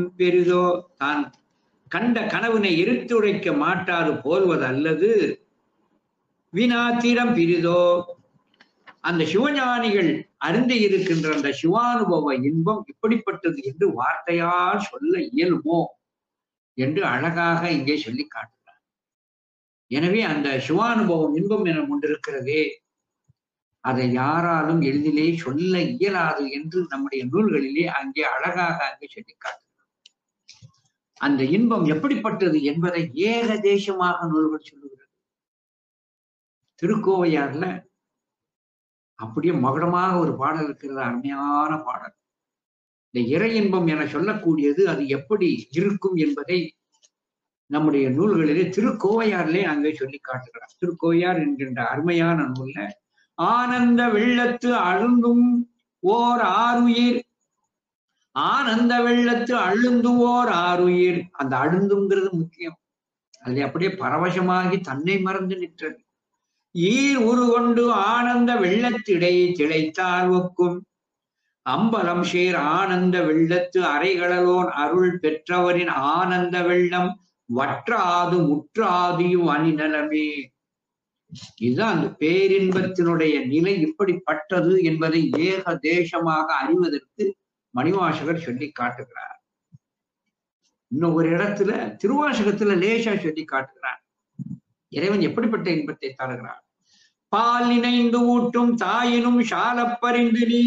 பெரிதோ, தான் கண்ட கனவினை எடுத்துரைக்க மாட்டாது போல்வது அல்லது வினாத்திரம் பிரிதோ, அந்த சிவஞானிகள் அருந்தி இருக்கின்ற அந்த சிவானுபவ இன்பம் இப்படிப்பட்டது என்று வார்த்தையால் சொல்ல இயலுமோ என்று அழகாக இங்கே சொல்லி காட்டுகிறார். எனவே அந்த சிவானுபவம் இன்பம் என கொண்டிருக்கிறதே, அதை யாராலும் எளிதிலே சொல்ல இயலாது என்று நம்முடைய நூல்களிலே அங்கே அழகாக அங்கே சொல்லி காட்டுகிறார். அந்த இன்பம் எப்படிப்பட்டது என்பதை ஏகதேசமாக நூல்கள் சொல்லுகிறது. திருக்கோவையார்ல அப்படியே மகுடமாக ஒரு பாடல் இருக்கிறது, அருமையான பாடல். இந்த இறை இன்பம் என சொல்லக்கூடியது அது எப்படி இருக்கும் என்பதை நம்முடைய நூல்களிலே திருக்கோவையாரிலே அங்கே சொல்லி காட்டுகிறார். திருக்கோவையார் என்கின்ற அருமையான நூல்ல ஆனந்த வெள்ளத்து அழுந்தும் ஓர் ஆருயிர், ஆனந்த வெள்ளத்து அழுந்துவோர் ஆருயிர், அந்த அழுந்துங்கிறது முக்கியம். அது அப்படியே பரவசமாகி தன்னை மறந்து நிற்றது. ஈர் உருகொண்டு ஆனந்த வெள்ளத்திடை திளைத்தால் ஒக்கும் அம்பலம் சேர் ஆனந்த வெள்ளத்து அறைகளோன் அருள் பெற்றவரின் ஆனந்த வெள்ளம் வற்றாது முற்றாதியும் அணிநலமே. இதுதான் அந்த பேரின்பத்தினுடைய நிலை இப்படிப்பட்டது என்பதை ஏக தேசமாக அறிவதற்கு மணிவாசகர் சொல்லி காட்டுகிறார். இன்னும் ஒரு இடத்துல திருவாசகத்துல லேசா சொல்லி காட்டுகிறார் இறைவன் எப்படிப்பட்ட இன்பத்தை தருகிறார். பால் நினைந்து ஊட்டும் தாயினும் சாலப்பறிந்து நீ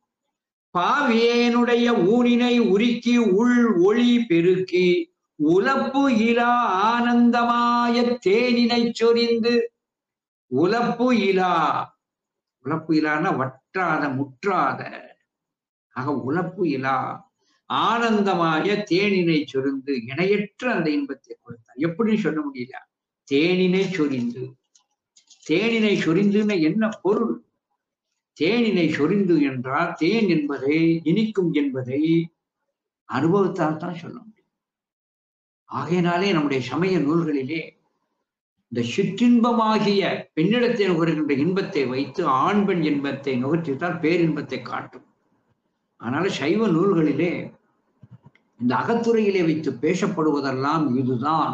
பாவியேனுடைய ஊனினை உருக்கி உள் ஒளி பெருக்கி உலப்பு இலா ஆனந்தமாய தேனினை சொரிந்து, உலப்பு இலா, உலப்பு இலான வற்றாத முற்றாத, ஆக உலப்பு இலா ஆனந்தமாய தேனினை சொரிந்து இணையற்ற அந்த இன்பத்தை கொடுத்தார். எப்படி சொல்ல முடியல? தேனினை சொரிந்து. தேனினை சொரிந்துன்னு என்ன பொருள்? தேனினை சொரிந்து என்றால் தேன் என்பதை, இனிக்கும் என்பதை அனுபவத்தால் தான் சொல்ல முடியும். ஆகையினாலே நம்முடைய சமய நூல்களிலே இந்த சிற்றின்பமாகிய பெண்ணிடத்தை நுகர்கின்ற இன்பத்தை வைத்து ஆண் பெண் இன்பத்தை நுகர்த்தித்தான் பேரின்பத்தை காட்டும். அதனால சைவ நூல்களிலே இந்த அகத்துறையிலே வைத்து பேசப்படுவதெல்லாம் இதுதான்.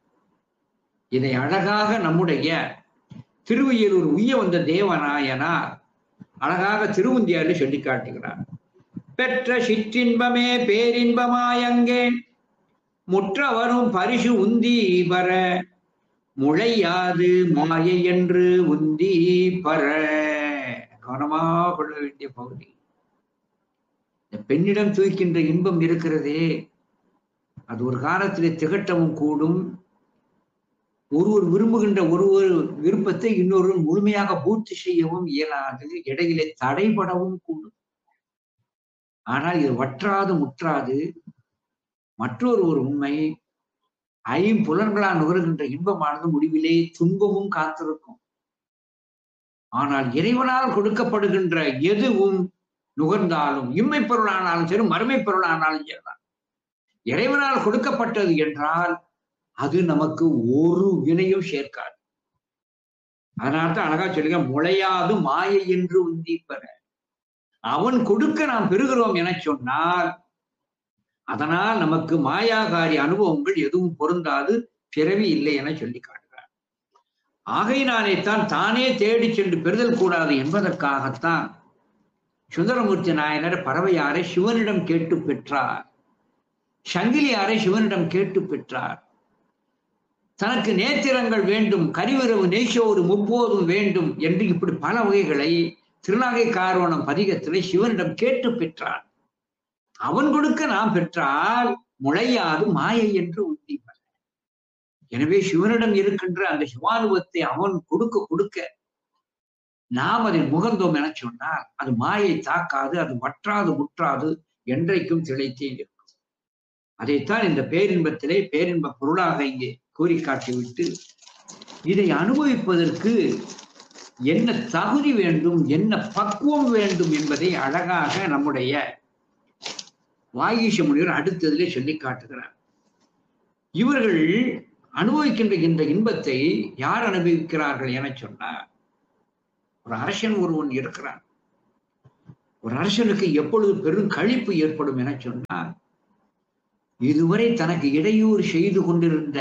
இதை அழகாக நம்முடைய திருவையூர் உய்ய வந்த தேவநாயனார் அழகாக திருவுந்தியாரிலே சொல்லி காட்டுகிறார். பெற்ற சிற்றின்பமே பேரின்பமாயங்கே முற்றவரும் பரிசு உந்தி பர முளையாது மாயை என்று உந்தி பர. கவனமாக கொள்ள வேண்டிய பகுதி. இந்த பெண்ணிடம் தூக்கின்ற இன்பம் இருக்கிறதே, அது ஒரு காலத்திலே திகட்டவும் கூடும். ஒருவர் விரும்புகின்ற ஒருவர் விருப்பத்தை இன்னொருவர் முழுமையாக பூர்த்தி செய்யவும் இயலாது, இடையிலே தடைபடவும் கூடும். ஆனால் இது வற்றாது முற்றாது. மற்றொரு உண்மை, ஐம்புலன்களால் நுகர்கின்ற இன்பமானது முடிவிலே துன்பமும் காத்திருக்கும். ஆனால் இறைவனால் கொடுக்கப்படுகின்ற எதுவும் நுகர்ந்தாலும், இம்மை பொருளானாலும் சரி மறுமை பொருளானாலும் சரிதான், இறைவனால் கொடுக்கப்பட்டது என்றால் அது நமக்கு ஒரு வினையும் சேர்க்காது. அதனால்தான் அழகா சொல்லுங்க, முளையாது மாயை என்று உந்தி பெற. அவன் கொடுக்க நாம் பெறுகிறோம் என சொன்னால் அதனால் நமக்கு மாயாகாரி அனுபவங்கள் எதுவும் பொருந்தாது, பிறவி இல்லை என சொல்லி காட்டுகிறார். ஆகையினாலே தான் தானே தேடி சென்று பெறுதல் கூடாது என்பதற்காகத்தான் சுந்தரமூர்த்தி நாயனர் பறவையாரை சிவனிடம் கேட்டு பெற்றார், சங்கிலியாரை சிவனிடம் கேட்டு பெற்றார். தனக்கு நேத்திரங்கள் வேண்டும், கரிவிரவு நெய்சோறு முப்போதும் வேண்டும் என்று இப்படி பல வகைகளை திருநாகை காரோணம் பதிகத்திலே சிவனிடம் கேட்டு பெற்றார். அவன் கொடுக்க நாம் பெற்றால் முளையாது மாயை என்று உந்திப்ப. எனவே சிவனிடம் இருக்கின்ற அந்த சிவானுபவத்தை அவன் கொடுக்க கொடுக்க நாம் அதை முகர்ந்தோம் என சொன்னால் அது மாயை தாக்காது, அது வற்றாது முற்றாது, என்றைக்கும் திளைத்தே இருக்கும். அதைத்தான் இந்த பேரின்பத்திலே பேரின்ப பொருளாக இங்கே கூறி காட்டிவிட்டு, இதை அனுபவிப்பதற்கு என்ன தகுதி வேண்டும், என்ன பக்குவம் வேண்டும் என்பதை அழகாக நம்முடைய வாகீச முனிவர் அடுத்ததிலே சொல்லி காட்டுகிறார். இவர்கள் அனுபவிக்கின்ற இந்த இன்பத்தை யார் அனுபவிக்கிறார்கள் என சொன்னார், ஒரு அரசன் ஒருவன் இருக்கிறான். ஒரு அரசனுக்கு எப்பொழுது பெரும் களிப்பு ஏற்படும் என சொன்னார், இதுவரை தனக்கு இடையூறு செய்து கொண்டிருந்த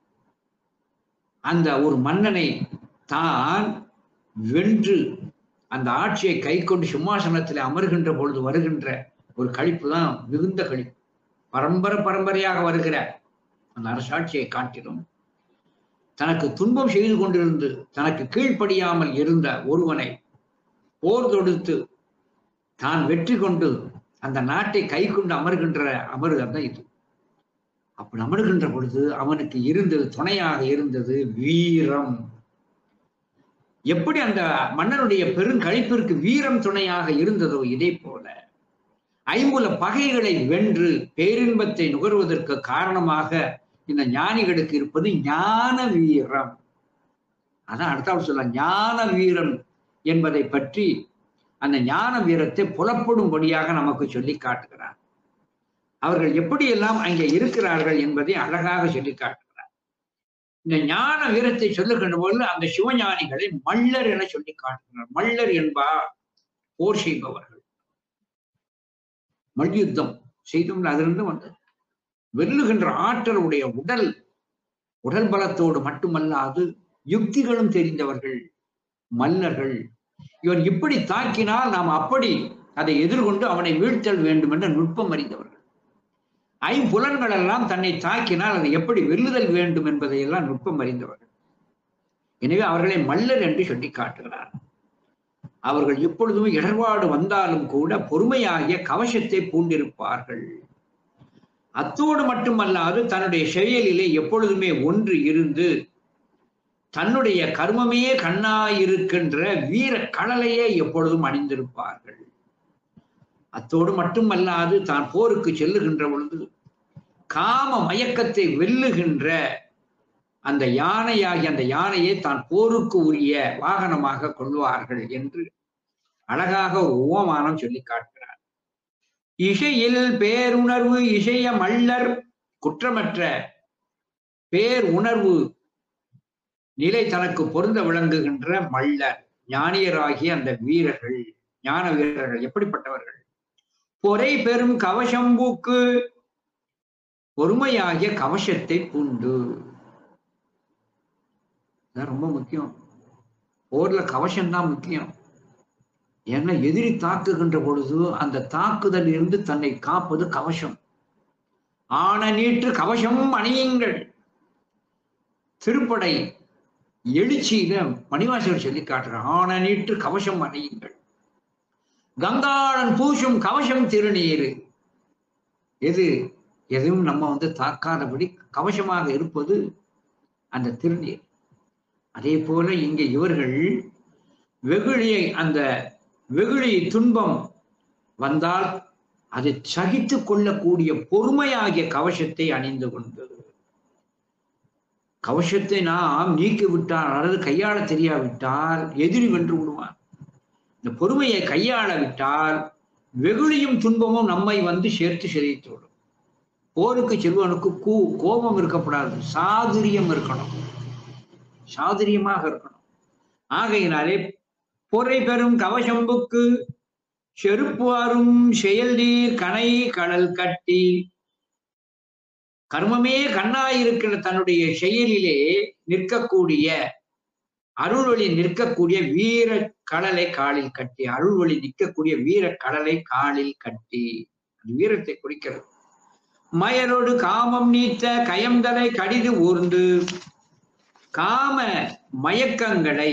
அந்த ஒரு மன்னனை தான் வென்று அந்த ஆட்சியை கை கொண்டு சிம்மாசனத்தில் அமர்கின்ற பொழுது வருகின்ற ஒரு களிப்பு தான் மிகுந்த களிப்பு. பரம்பரையாக வருகிற அந்த அரசாட்சியை காட்டிலும் தனக்கு துன்பம் செய்து கொண்டிருந்து தனக்கு கீழ்ப்படியாமல் இருந்த ஒருவனை போர் தொடுத்து தான் வெற்றி கொண்டு அந்த நாட்டை கை கொண்டு அமர்கின்ற அமர்தான் தான் இது. அப்படி அமர்கின்ற பொழுது அவனுக்கு இருந்தது, துணையாக இருந்தது வீரம். எப்படி அந்த மன்னனுடைய பெருங்களிப்பிற்கு வீரம் துணையாக இருந்ததோ, இதே போல ஐம்புல பகைகளை வென்று பேரின்பத்தை நுகர்வதற்கு காரணமாக இந்த ஞானிகளுக்கு இருப்பது ஞான வீரம். அதான் அடுத்தாவது சொல்ல ஞான வீரம் என்பதை பற்றி அந்த ஞான வீரத்தை புலப்படும்படியாக நமக்கு சொல்லி காட்டுகிறார். அவர்கள் எப்படியெல்லாம் அங்கே இருக்கிறார்கள் என்பதை அழகாக சொல்லி காட்டுகிறார். இந்த ஞான வீரத்தை சொல்லுகின்ற போது அந்த சிவஞானிகளை மல்லர் என சொல்லி காட்டுகிறார். மல்லர் என்பார் போர் செய்பவர்கள், மல்யுத்தம் செய்தோம், அதிலிருந்து வந்தது. வெல்லுகின்ற ஆற்றலுடைய உடல் பலத்தோடு மட்டுமல்லாது யுக்திகளும் தெரிந்தவர்கள் மல்லர்கள். இவன் இப்படி தாக்கினால் நாம் அப்படி அதை எதிர்கொண்டு அவனை வீழ்த்தல் வேண்டும் என்ற நுட்பம் அறிந்தவர்கள். ஐம்புலன்கள் எல்லாம் தன்னை தாக்கினால் அதை எப்படி வெல்லுதல் வேண்டும் என்பதையெல்லாம் நுட்பம் அறிந்தவர்கள். எனவே அவர்களை மல்லர் என்று சொல்லி காட்டுகிறார். அவர்கள் எப்பொழுதும் இடர்பாடு வந்தாலும் கூட பொறுமையாகிய கவசத்தை பூண்டிருப்பார்கள். அத்தோடு மட்டுமல்லாது தன்னுடைய செயலிலே எப்பொழுதுமே ஒன்று இருந்து தன்னுடைய கர்மமே கண்ணாயிருக்கின்ற வீர கடலையே எப்பொழுதும் அணிந்திருப்பார்கள். அத்தோடு மட்டுமல்லாது தான் போருக்கு செல்லுகின்ற பொழுது காம மயக்கத்தை வெல்லுகின்ற அந்த யானையாகி அந்த யானையை தான் போருக்கு உரிய வாகனமாக கொள்வார்கள் என்று அழகாக ஒரு உவமானம் சொல்லி காட்டுகிறார். இசையில் பேருணர்வு இசைய மல்லர், குற்றமற்ற பேர் உணர்வு நிலை தனக்கு பொருந்த விளங்குகின்ற மல்லர் ஞானியராகிய அந்த வீரர்கள், ஞான வீரர்கள் எப்படிப்பட்டவர்கள்? பொறை பெரும் கவசம்பூக்கு, பொறுமையாகிய கவசத்தை பூண்டு. ரொம்ப முக்கியம். போர்ல கவசம்தான் முக்கியம். ஏன்னா எதிரி தாக்குகின்ற பொழுது அந்த தாக்குதல் இருந்து தன்னை காப்பது கவசம். ஆன நீற்று கவசம் அணியுங்கள். திருப்படை எழுச்சியில மணிவாசகர் சொல்லி காட்டுறார். ஆன நீற்று கவசம் அணியுங்கள். கங்காளன் பூசும் கவசம் திருநீரு. எதுவும் நம்ம தாக்காதபடி கவசமாக இருப்பது அந்த திருநீர். அதே போல இங்கே இவர்கள் வெகுளியை, அந்த வெகுளி துன்பம் வந்தால் அதை சகித்து கொள்ளக்கூடிய பொறுமையாகிய கவசத்தை அணிந்து கொண்டு, கவசத்தை நாம் நீக்கிவிட்டால் அல்லது கையாள தெரியாவிட்டால் எதிரி வென்று விடுவான். இந்த பொறுமையை கையாள விட்டால் வெகுளியும் துன்பமும் நம்மை சேர்த்து சிதைத்து விடும். போருக்கு செல்வனுக்கு கோபம் இருக்கப்படாது, சாதுரியம் இருக்கணும், சாதுரியமாக இருக்கணும். ஆகையினாலே பொறை பெரும் கவசம்புக்கு செருப்புவாரும் செயல் நீர் கனை கடல் கட்டி, கர்மமே கண்ணாயிருக்கிற தன்னுடைய செயலிலே நிற்கக்கூடிய அருள்வழி நிற்கக்கூடிய வீர கடலை காலில் கட்டி, அருள்வழி நிற்கக்கூடிய வீர கடலை காலில் கட்டி, வீரத்தை குறிக்கிறது. மயலோடு காமம் நீத்த கயம்தலை கடிது ஊர்ந்து, காம மயக்கங்களை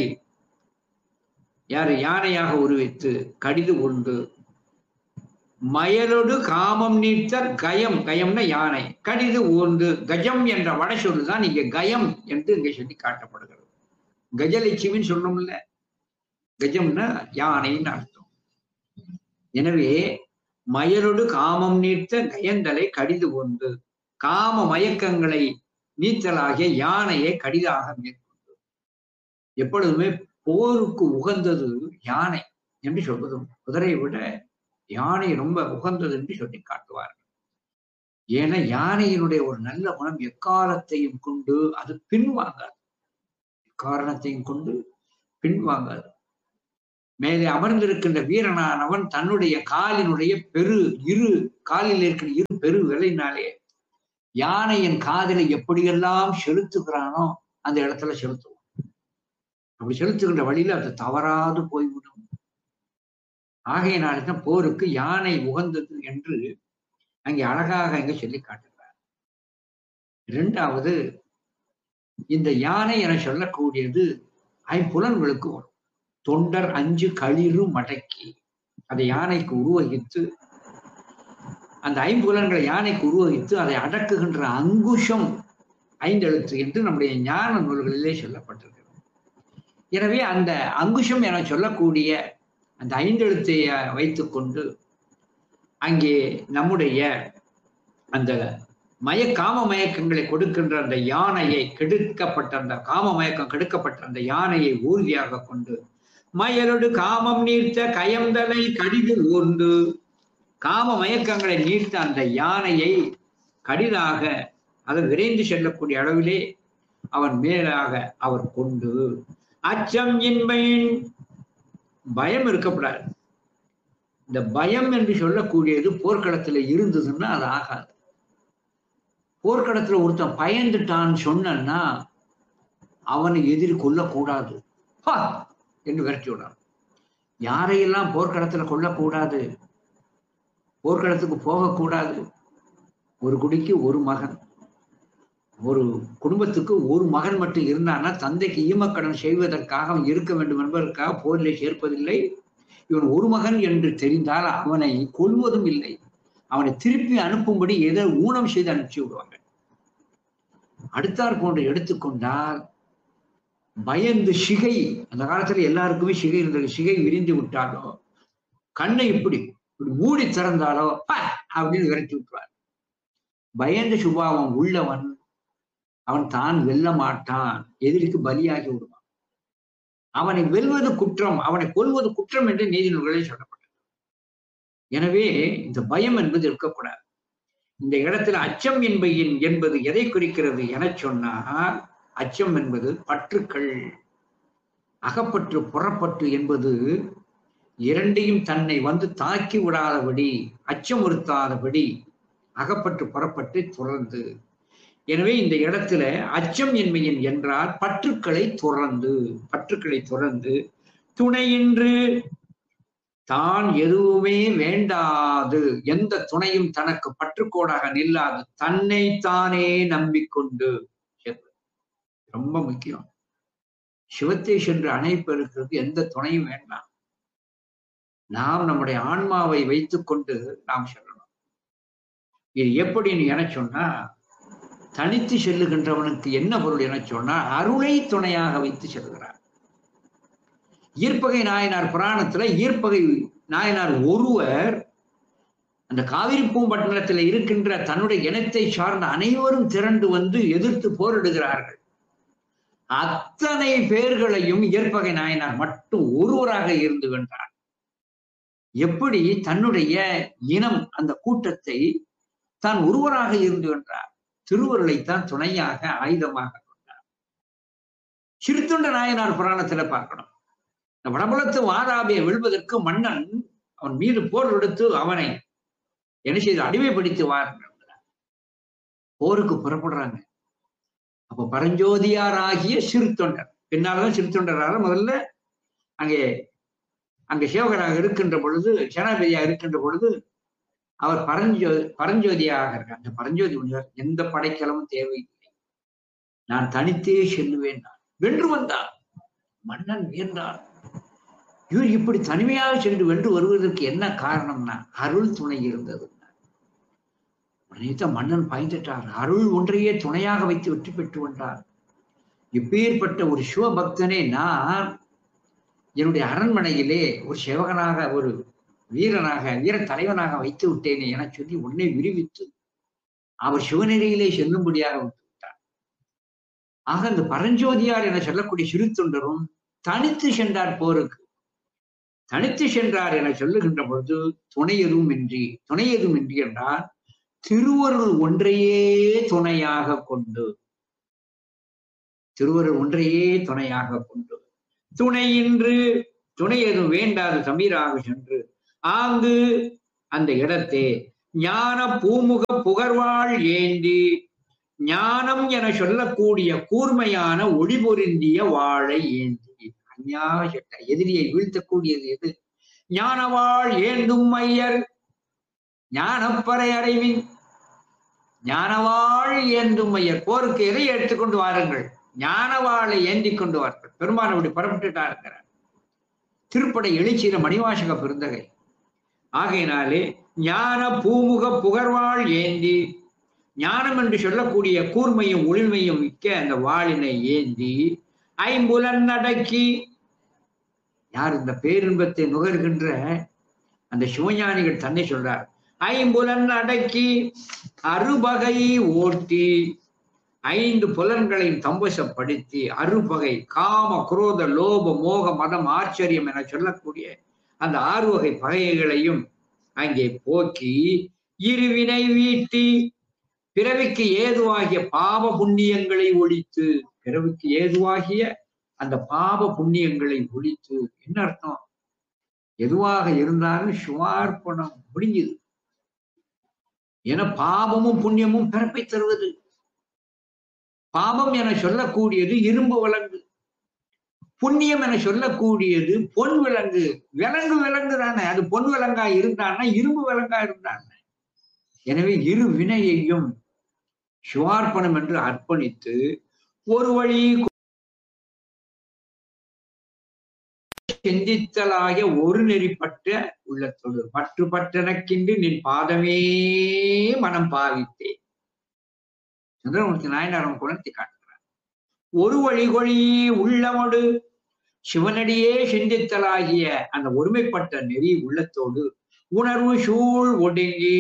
யானையாக உருவித்து கடிது உண்டு. மயலோடு காமம் நீத்த கயம், கயம்னா யானை, கடிது ஊர்ந்து. கஜம் என்ற வட சொல்லுதான் இங்க கயம் என்று இங்க சொல்லி காட்டப்படுகிறது. கஜலட்சுமின்னு சொல்லணும்ல, கஜம்னா யானைன்னு அர்த்தம். எனவே மயலோடு காமம் நீத்த கயந்தலை கடிது கொண்டு, காம மயக்கங்களை நீத்தலாகிய யானையை கடிதாக மேற்கொண்டு. எப்பொழுதுமே போருக்கு உகந்தது யானை என்று சொல்வதும், குதிரையை விட யானை ரொம்ப உகந்தது என்று சொல்லி காட்டுவார்கள். ஏன்னா யானையினுடைய ஒரு நல்ல குணம், எக்காலத்தையும் கொண்டு அது பின்வாங்காது, எக்காரணத்தையும் கொண்டு பின்வாங்காது. மேலே அமர்ந்திருக்கின்ற வீரனானவன் தன்னுடைய காலினுடைய இரு காலில் இருக்கிற இரு பெரு விலையினாலே யானையின் காதில எப்படியெல்லாம் செலுத்துகிறானோ அந்த இடத்துல செலுத்துவோம். அப்படி செலுத்துகின்ற வழியில அது தவறாது போய்விடும். ஆகையினால்தான் போருக்கு யானை உகந்தது என்று அங்கே அழகாக இங்க சொல்லி காட்டுகிறார். இரண்டாவது, இந்த யானை என சொல்லக்கூடியது ஐம்புலன்களுக்கு வரும். தொண்டர் அஞ்சு களிறு மடக்கி அதை யானைக்கு உருவகித்து, அந்த ஐம்புலன்களை யானைக்கு உருவகித்து அதை அடக்குகின்ற அங்குஷம் ஐந்தெழுத்து என்று நம்முடைய ஞான நூல்களிலே சொல்லப்பட்டிருக்கிறது. எனவே அந்த அங்குஷம் என சொல்லக்கூடிய அந்த ஐந்தெழுத்தை வைத்துக்கொண்டு அங்கே நம்முடைய அந்த காம மயக்கங்களை கொடுக்கின்ற அந்த யானையை கெடுக்கப்பட்ட அந்த காம மயக்கம் கெடுக்கப்பட்ட அந்த யானையை ஊர்தியாக கொண்டு மயலோடு காமம் நீர்த்த கயந்தலை கடிதில் ஊர்ந்து காம மயக்கங்களை நீர்த்த அந்த யானையை கடிதாக அதை விரைந்து செல்லக்கூடிய அளவிலே அவன் மேலாக அவர் கொண்டு அச்சம் இன்மையின் பயம் இருக்கப்படாது. இந்த பயம் என்று சொல்லக்கூடியது போர்க்களத்துல இருந்ததுன்னா அது ஆகாது. போர்க்களத்துல ஒருத்தன் பயந்துட்டான்னு சொன்னா அவனை எதிரி கொல்லக்கூடாது என்று விரட்டி விடாது. யாரையெல்லாம் போர்க்களத்துல கொல்லக்கூடாது, போர்க்களத்துக்கு போகக்கூடாது. ஒரு குடிக்கு ஒரு மகன், ஒரு குடும்பத்துக்கு ஒரு மகன் மட்டும் இருந்தான்னா தந்தைக்கு ஈமக்கடன் செய்வதற்காக அவன் இருக்க வேண்டும் என்பதற்காக போரிலே சேர்ப்பதில்லை. இவன் ஒரு மகன் என்று தெரிந்தால் அவனை கொல்வதும் இல்லை, அவனை திருப்பி அனுப்பும்படி ஏதோ ஊனம் செய்து அனுப்பிச்சு விடுவாங்க. அடுத்தாற் போன்று எடுத்துக்கொண்டால் பயந்து சிகை, அந்த காலத்துல எல்லாருக்குமே சிகை இருந்தது. சிகை விரிந்து விட்டாலோ கண்ணை இப்படி மூடி திறந்தாலோ அப்படின்னு விரட்டி விட்டுருவார். பயந்த சுபாவம் உள்ளவன் அவன் தான் வெல்ல மாட்டான், எதிரிக்கு பலியாகி விடுவான். அவனை வெல்வது குற்றம், அவனை கொல்வது குற்றம் என்று நீதி நூல்களில் சொல்லப்பட்டது. எனவே இந்த பயம் என்பது இருக்கக்கூடாது. இந்த இடத்துல அச்சம் என்பது எதை குறிக்கிறது என சொன்னால், அச்சம் என்பது பற்றுக்கள், அகப்பற்று புறப்பட்டு என்பது இரண்டையும் தன்னை வந்து தாக்கி விடாதபடி, அச்சமுறுத்தாதபடி அகப்பற்று புறப்பட்டு துறந்து. எனவே இந்த இடத்துல அச்சம் என்மையின் என்றால் பற்றுக்களை துறந்து துணையின்று தான் எதுவுமே வேண்டாது, எந்த துணையும் தனக்கு பற்றுக்கோடாக நில்லாது, தன்னை தானே நம்பிக்கொண்டு. ரொம்ப முக்கியம். சிவத்தை சென்று அணைப்பு இருக்கிறது, எந்த துணையும் வேண்டாம். நாம் நம்முடைய ஆன்மாவை வைத்துக் கொண்டு நாம் செல்லணும். இது எப்படின்னு என சொன்னா, தனித்து செல்லுகின்றவனுக்கு என்ன பொருள் என சொன்னா, அருளை துணையாக வைத்து செல்கிறார். ஈர்ப்பகை நாயனார் புராணத்துல ஈர்ப்பகை நாயனார் ஒருவர் அந்த காவிரி பூம்பட்டினத்துல இருக்கின்ற தன்னுடைய இனத்தை சார்ந்த அனைவரும் திரண்டு வந்து எதிர்த்து போரிடுகிறார்கள். அத்தனை பேர்களையும் ஈர்ப்பகை நாயனார் மட்டும் ஒருவராக இருந்து வென்றார். எப்படி தன்னுடைய இனம் அந்த கூட்டத்தை தான் ஒருவராக இருந்து வென்றார். திருவருளைத்தான் துணையாக ஆயுதமாக கொண்டார். சிறுத்தொண்ட நாயனார் புராணத்துல பார்க்கணும். இந்த வடபுலத்து வாதாபியை வெல்வதற்கு மன்னன் அவன் மீது போர் எடுத்து அவனை என்ன செய்து அடிமைப்படுத்தி வாருங்கிறார். போருக்கு புறப்படுறாங்க. அப்ப பரஞ்சோதியார் ஆகிய சிறுத்தொண்டர், பின்னால்தான் சிறுத்தொண்டராக முதல்ல அங்கே சேவகராக இருக்கின்ற பொழுது, சேனாபதியாக இருக்கின்ற பொழுது அவர் பரஞ்சோதியாக இருக்கார். அந்த பரஞ்சோதி முனிவர் எந்த படைக்கலமும் தேவையில்லை, நான் தனித்தே செல்லுவேன், நான் வென்று வந்தார். மன்னன் வியந்தார். இவர் இப்படி தனிமையாக சென்று வென்று வருவதற்கு என்ன காரணம்னா அருள் துணை இருந்தது. மன்னன் பயந்துட்டார். அருள் ஒன்றையே துணையாக வைத்து வெற்றி பெற்று வந்தார். இப்பேற்பட்ட ஒரு சிவபக்தனே நான் என்னுடைய அரண்மனையிலே ஒரு சேவகனாக, ஒரு வீரனாக, வீர தலைவனாக வைத்து விட்டேனே என சொல்லி உன்னை விரிவித்து அவர் சிவநெறியிலே செல்லும்படியாக விட்டு விட்டார். ஆக அந்த பரஞ்சோதியார் என சொல்லக்கூடிய சிறு தொண்டரும் தனித்து சென்றார் போருக்கு. தனித்து சென்றார் என சொல்லுகின்ற பொழுது துணை எதுவும் இன்றி என்றால் திருவருள் ஒன்றையே துணையாக கொண்டு, திருவருள் ஒன்றையே துணையாக கொண்டு, துணையின்று துணை எதுவும் வேண்டாது சமீராக சென்று ஆங்கு அந்த இடத்தே ஞான பூமுக புகர்வாள் ஏந்தி ஞானம் என சொல்லக்கூடிய கூர்மையான ஒளி பொருந்திய வாளை ஏந்தி. அஞ்ஞான எதிரியை வீழ்த்தக்கூடியது எது? ஞானவாள் ஏந்தும் மையர் ஞானப்பறை அறைவின். ஞானவாள் ஏந்தும் மையர், போருக்கு எதை எடுத்துக்கொண்டு வாருங்கள்? ஞானவாளை ஏந்தி கொண்டு வார்கள். பெருமான் அப்படி புறப்பட்டுட்டா இருக்கிறார். திருப்படை எழுச்சியில மணிவாசக பெருந்தகை. ஆகையினாலே ஞான பூமுக புகர்வாள் ஏந்தி, ஞானம் என்று சொல்லக்கூடிய கூர்மையும் ஒளிமையும் மிக்க அந்த வாளினை ஏந்தி ஐம்புலன் அடக்கி. யார் இந்த பேரின்பத்தை நுகர்கின்ற அந்த சிவஞானிகள் தன்னை சொல்றார். ஐம்புலன் அடக்கி அறுபகை ஓட்டி, 5 புலன்களையும் தம்பசப்படுத்தி அறுபகை காம குரோத லோப மோக மதம் ஆச்சரியம் என சொல்லக்கூடிய அந்த 6 வகை பகைகளையும் அங்கே போக்கி இருவினை வீட்டி பிறவிக்கு ஏதுவாகிய பாவ புண்ணியங்களை ஒழித்து. பிறவிக்கு ஏதுவாகிய அந்த பாவ புண்ணியங்களை ஒழித்து. என்ன அர்த்தம்? எதுவாக இருந்தாலும் சிவார்ப்பணம் முடிஞ்சது. என பாவமும் புண்ணியமும் பிறப்பை தருவது. பாவம் என சொல்லக்கூடியது இரும்பு விலங்கு, புண்ணியம் என சொல்லக்கூடியது பொன் விலங்கு. விலங்கு தானே, அது பொன் விலங்கா இருந்தான்னா இரும்பு விலங்கா இருந்தாங்க. எனவே இரு வினையையும் சிவார்ப்பணம் என்று அர்ப்பணித்து ஒரு வழி சிந்தித்தலாகிய ஒரு நெறிப்பட்ட உள்ளத்தோடு பற்றுப்பட்டனக்கின்று நின் பாதமே மனம் பாவித்தேன். சந்திரமூர்த்தி நாயனார் குணத்தை காட்டுகிறார். ஒரு வழிகொழி உள்ளமோடு சிவனடியே சிந்தித்தலாகிய அந்த ஒருமைப்பட்ட நெறி உள்ளத்தோடு உணர்வு சூழ் ஒடுங்கி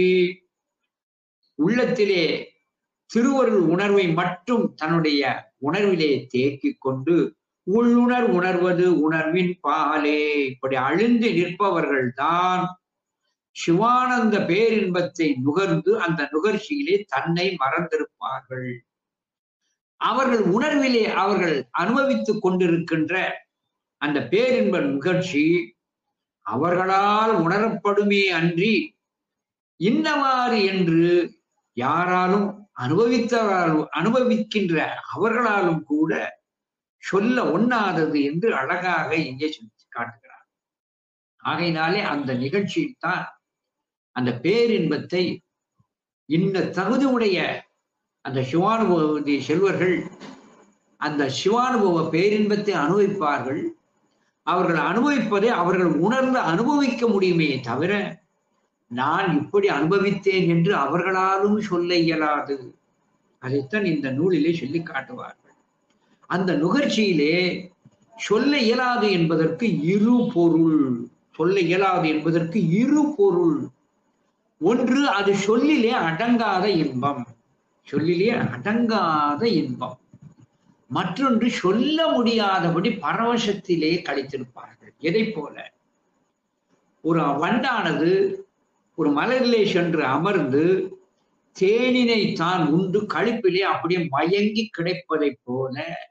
உள்ளத்திலே திருவருள் உணர்வை மட்டும் தன்னுடைய உணர்விலே தேக்கிக் கொண்டு உள்ளுணர் உணர்வது உணர்வின் பாலே. இப்படி அழிந்து நிற்பவர்கள் தான் சிவானந்த பேரின்பத்தை நுகர்ந்து அந்த நுகர்ச்சியிலே தன்னை மறந்திருப்பார்கள். அவர்கள் உணர்விலே அவர்கள் அனுபவித்துக் கொண்டிருக்கின்ற அந்த பேரின்ப நுகர்ச்சி அவர்களால் உணரப்படுமே அன்றி இன்னவாறு என்று யாராலும் அனுபவிக்கின்ற அவர்களாலும் கூட சொல்ல ஒண்ணாதது என்று அழகாக இங்கே சொல்லி காட்டுகிறார். ஆகையினாலே அந்த நிகழ்ச்சியில் தான் அந்த பேரின்பத்தை இந்த தகுதி உடைய அந்த சிவானுபவ செல்வர்கள் அந்த சிவானுபவ பேரின்பத்தை அனுபவிப்பார்கள். அவர்கள் அனுபவிப்பதை அவர்கள் உணர்ந்து அனுபவிக்க முடியுமே தவிர நான் இப்படி அனுபவித்தேன் என்று அவர்களாலும் சொல்ல இயலாது. அதைத்தான் இந்த நூலிலே சொல்லி காட்டுவார்கள். அந்த நுகர்ச்சியிலே சொல்ல இயலாது என்பதற்கு இரு பொருள். சொல்ல இயலாது என்பதற்கு இரு பொருள். ஒன்று, அது சொல்லிலே அடங்காத இன்பம், சொல்லிலே அடங்காத இன்பம். மற்றொன்று, சொல்ல முடியாதபடி பரவசத்திலே கழித்திருப்பார்கள். எதை போல? ஒரு வண்டானது ஒரு மலரிலே சென்று அமர்ந்து தேனினை தான் உண்டு களிப்பிலே அப்படியே மயங்கி கிடைப்பதை போல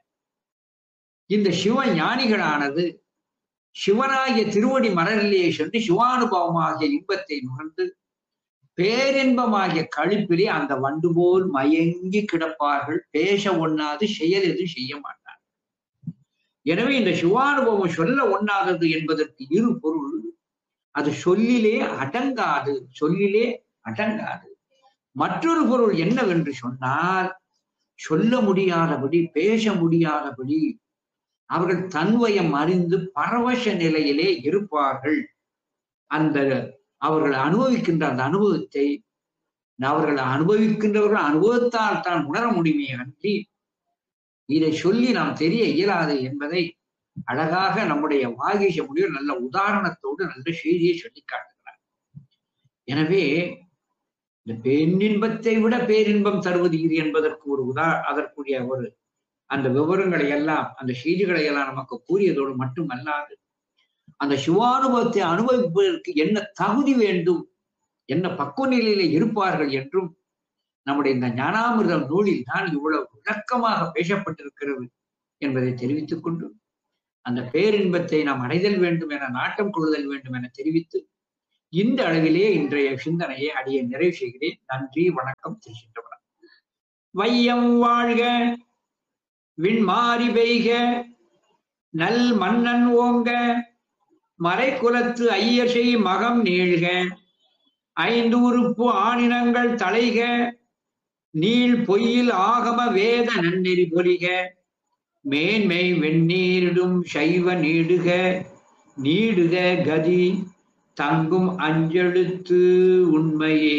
இந்த சிவ ஞானிகளானது சிவனாகிய திருவடி மலரிலே சென்று சிவானுபவமாகிய இன்பத்தை நுகர்ந்து பேரின்பமாகிய களிப்பிலே அந்த வண்டு போல் மயங்கி கிடப்பார்கள். பேச ஒண்ணாது, செயல் எதுவும் செய்ய மாட்டார்கள். எனவே இந்த சிவானுபவம் சொல்ல ஒண்ணாதது என்பதற்கு இரு பொருள். அது சொல்லிலே அடங்காது, சொல்லிலே அடங்காது. மற்றொரு பொருள் என்னவென்று சொன்னால், சொல்ல முடியாதபடி பேச முடியாதபடி அவர்கள் தன்வயம் அறிந்து பரவச நிலையிலே இருப்பார்கள். அந்த அவர்கள் அனுபவிக்கின்ற அந்த அனுபவத்தை அவர்கள் அனுபவிக்கின்றவர்கள் அனுபவத்தால் தான் உணர முடியுமே அன்றி இதை சொல்லி நாம் தெரிய இயலாது என்பதை அழகாக நம்முடைய வாகீச முடிவு நல்ல உதாரணத்தோடு நல்ல செய்தியை சொல்லி காட்டுகிறார். எனவே இந்த பெண்ணின்பத்தை விட பேரின்பம் தருவது இது என்பதற்கு ஒரு அதற்குரிய ஒரு அந்த விவரங்களை எல்லாம் அந்த செய்திகளை எல்லாம் நமக்கு கூறியதோடு மட்டுமல்லாது அந்த சிவானுபவத்தை அனுபவிப்பதற்கு என்ன தகுதி வேண்டும், என்ன பக்குவ நிலையில இருப்பார்கள் என்றும் நம்முடைய இந்த ஞானாமிர்தம் நூலில் தான் இவ்வளவு விளக்கமாக பேசப்பட்டிருக்கிறது என்பதை தெரிவித்துக் கொண்டு அந்த பேரின்பத்தை நாம் அடைதல் வேண்டும் என நாட்டம் கொள்ளுதல் வேண்டும் என தெரிவித்து இந்த அளவிலே இன்றைய சிந்தனையை அடைய நிறைவு செய்கிறேன். நன்றி, வணக்கம். திருச்சிற்றம்பலம். வையம் வாழ்க, விண்மாறி பெய்க, நல் மன்னன் ஓங்க, மறைக்குலத்து ஐயசை மகம் நீழ்க, ஐந்து உறுப்பு ஆணினங்கள் தலைக, நீள் பொய்யில் ஆகம வேத நன்னெறி பொலிக, மேன்மை வெந்நீரிடும் சைவ நீடுக, நீடுக கதி தங்கும் அஞ்செழுத்து உண்மையே.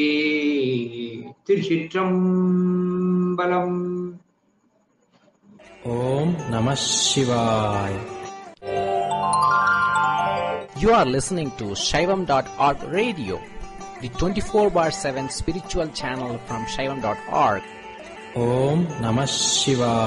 திருச்சிற்றம்பலம். ஓம் நம சிவாய. You are listening to Shaivam.org radio, the 24/7 spiritual channel from Shaivam.org. Om Namah Shivaya.